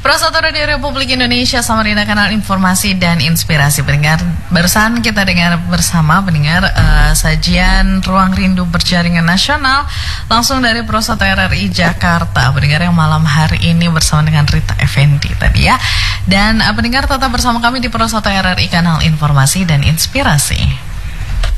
Prosoto Radio Republik Indonesia, Samarinda, kanal informasi dan inspirasi. Pendengar, barusan kita dengar bersama sajian Ruang Rindu Berjaringan Nasional langsung dari Prosoto RRI Jakarta. Pendengar yang malam hari ini bersama dengan Rita Effendi tadi ya. Dan pendengar tetap bersama kami di Prosoto RRI, kanal informasi dan inspirasi.